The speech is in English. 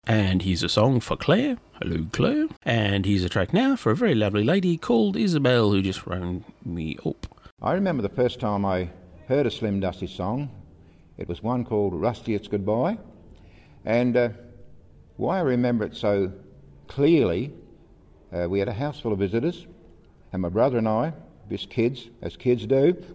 And here's a song for Claire. Hello, Claire. And here's a track now for a very lovely lady called Isabel, who just rang me up. I remember the first time I heard a Slim Dusty song. It was one called Rusty It's Goodbye. And why I remember it so clearly, we had a house full of visitors, and my brother and I, just kids, as kids do,